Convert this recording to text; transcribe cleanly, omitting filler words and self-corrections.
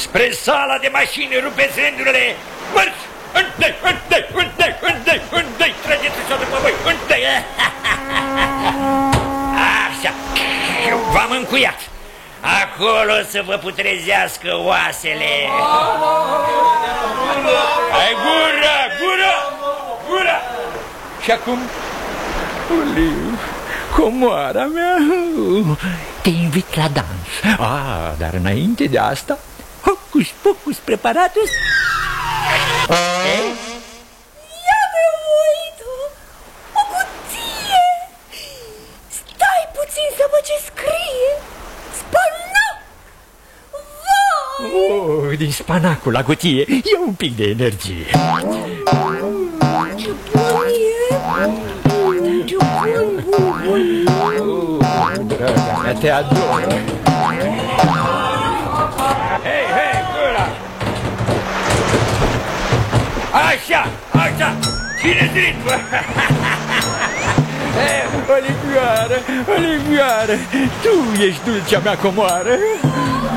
spre sala de mașini, rupeți rândurile! Mărș! Întâi! Trageți-o după voi! Întâi! Așa! V-am încuiat! Acolo să vă putrezească oasele! Hai, gura! Și acum, Oliv, comoara mea, te invit la dans. Dar înainte de asta, hocus pocus preparatus. Iată, uită, o cutie. Stai puțin să văd ce scrie. Spanac. Vai! Din spanacul la cutie e un pic de energie. Ce bun e! Ce bun! Draga mea, te ador. Hei, gura! Așa! Ține-ți ritmă! Olivioară, tu ești dulcea mea comoară.